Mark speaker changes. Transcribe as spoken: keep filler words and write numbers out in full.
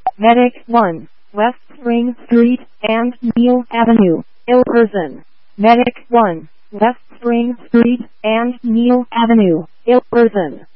Speaker 1: Medic one, West Spring Street and Neal Avenue, Ilverston. Medic one, West Spring Street and Neal Avenue, Ilverston.